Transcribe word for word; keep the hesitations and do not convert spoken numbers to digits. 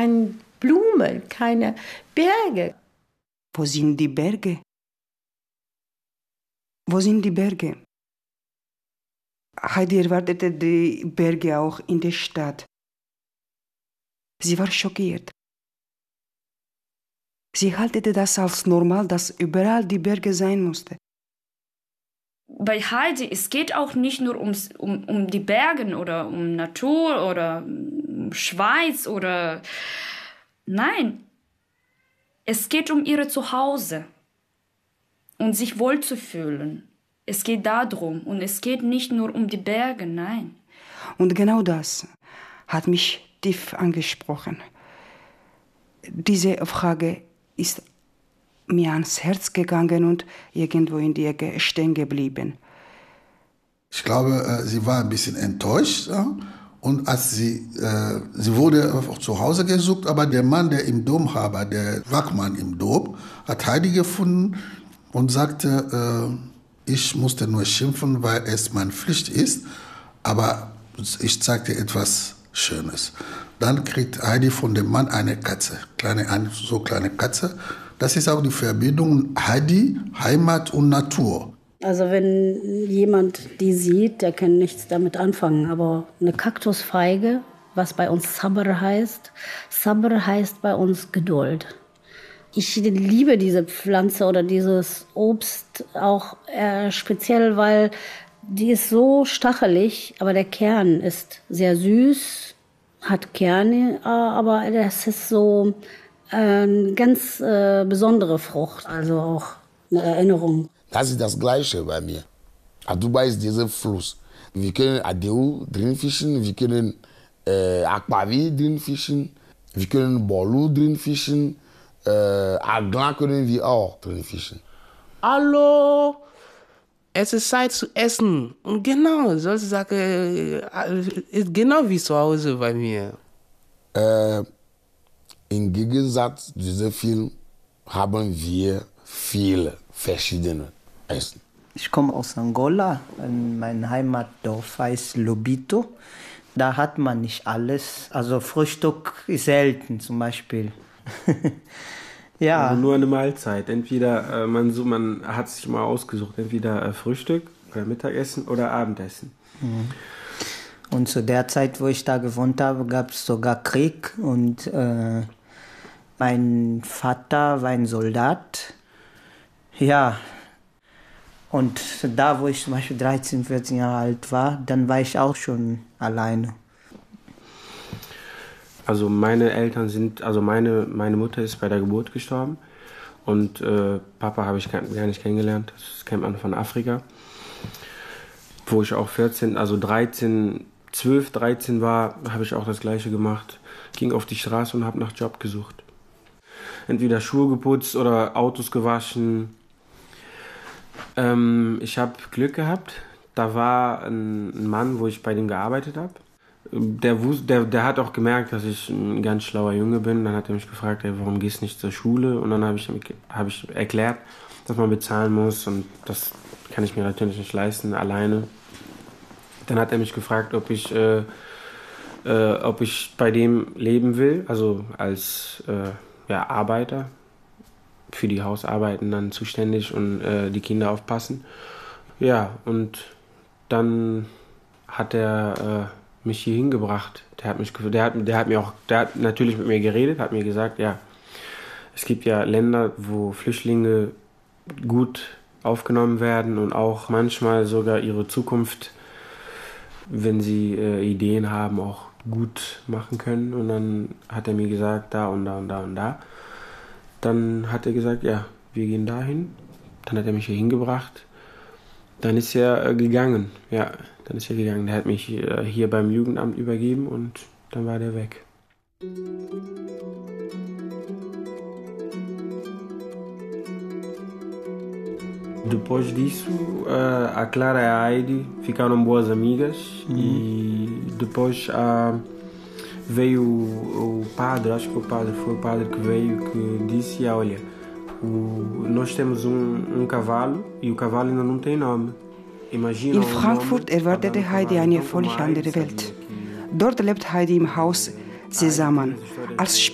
keine Blumen, keine Berge. Wo sind die Berge? Wo sind die Berge? Heidi erwartete die Berge auch in der Stadt. Sie war schockiert. Sie haltete das als normal, dass überall die Berge sein mussten. Bei Heidi, es geht auch nicht nur ums, um, um die Berge oder um Natur oder um Schweiz oder... Nein, es geht um ihr Zuhause und sich wohlzufühlen. Es geht darum und es geht nicht nur um die Berge, nein. Und genau das hat mich tief angesprochen. Diese Frage ist mir ans Herz gegangen und irgendwo in die Ecke stehen geblieben. Ich glaube, sie war ein bisschen enttäuscht. Und als sie, äh, sie wurde auch zu Hause gesucht, aber der Mann, der im Dom war, der Wachmann im Dom, hat Heidi gefunden und sagte, äh, ich musste nur schimpfen, weil es meine Pflicht ist, aber ich zeige dir etwas Schönes. Dann kriegt Heidi von dem Mann eine Katze, kleine, eine so kleine Katze. Das ist auch die Verbindung Heidi, Heimat und Natur. Also wenn jemand die sieht, der kann nichts damit anfangen. Aber eine Kaktusfeige, was bei uns Sabr heißt, Sabr heißt bei uns Geduld. Ich liebe diese Pflanze oder dieses Obst auch äh, speziell, weil die ist so stachelig, aber der Kern ist sehr süß, hat Kerne, aber das ist so eine ganz äh, besondere Frucht, also auch eine Erinnerung. Das ist das Gleiche bei mir. Aduba ist dieser Fluss. Wir können Adeu drin fischen, wir können äh, Akpavi drin fischen, wir können Bolu drin fischen, äh, Aglan können wir auch drin fischen. Hallo, es ist Zeit zu essen. Und genau, solche Sachen äh, ist genau wie zu Hause bei mir. Äh, Im Gegensatz zu diesem Film haben wir viele verschiedene Essen. Ich komme aus Angola. Mein Heimatdorf heißt Lobito. Da hat man nicht alles. Also Frühstück ist selten zum Beispiel. Ja. Also nur eine Mahlzeit. Entweder äh, man, so, man hat sich mal ausgesucht, entweder äh, Frühstück oder Mittagessen oder Abendessen. Mhm. Und zu der Zeit, wo ich da gewohnt habe, gab es sogar Krieg. Und äh, mein Vater war ein Soldat. Ja, und da, wo ich zum Beispiel dreizehn, vierzehn Jahre alt war, dann war ich auch schon alleine. Also meine Eltern sind, also meine, meine Mutter ist bei der Geburt gestorben und äh, Papa habe ich gar nicht kennengelernt. Das kennt man von Afrika. Wo ich auch vierzehn, also dreizehn, zwölf, dreizehn war, habe ich auch das Gleiche gemacht. Ging auf die Straße und habe nach Job gesucht. Entweder Schuhe geputzt oder Autos gewaschen. Ähm, ich habe Glück gehabt. Da war ein, ein Mann, wo ich bei dem gearbeitet habe. Der, der, der hat auch gemerkt, dass ich ein ganz schlauer Junge bin. Dann hat er mich gefragt, ey, warum gehst du nicht zur Schule? Und dann habe ich, hab ich erklärt, dass man bezahlen muss. Und das kann ich mir natürlich nicht leisten, alleine. Dann hat er mich gefragt, ob ich, äh, äh, ob ich bei dem leben will. Also als äh, ja, Arbeiter. Für die Hausarbeiten dann zuständig und äh, die Kinder aufpassen. Ja, und dann hat er äh, mich hier hingebracht. Der hat mich, der hat, der hat mir auch, der hat natürlich mit mir geredet, hat mir gesagt, ja, es gibt ja Länder, wo Flüchtlinge gut aufgenommen werden und auch manchmal sogar ihre Zukunft, wenn sie äh, Ideen haben, auch gut machen können. Und dann hat er mir gesagt, da und da und da und da. Dann hat er gesagt, ja, wir gehen dahin. Dann hat er mich hier hingebracht. Dann ist er äh, gegangen. Ja, dann ist er gegangen. Der hat mich äh, hier beim Jugendamt übergeben und dann war der weg. Depois disso, uh, a Clara e a Heidi ficaram boas amigas. Uhum. E depois uh, veio o, o padre, acho que o padre foi o padre que veio, que disse, olha, o, nós temos um, um cavalo e o cavalo ainda não tem nome. Imagina. In Frankfurt erwartete Heidi eine völlig andere Welt. Dort lebt Heidi im Haus Sesaman als